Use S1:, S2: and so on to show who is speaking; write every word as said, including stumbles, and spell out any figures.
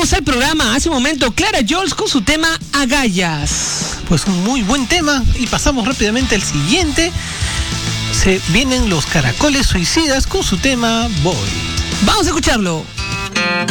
S1: Regresamos al programa. Hace un momento, Clara Jols con su tema Agallas.
S2: Pues un muy buen tema. Y pasamos rápidamente al siguiente. Se vienen los Caracoles Suicidas con su tema Boy.
S1: Vamos a escucharlo.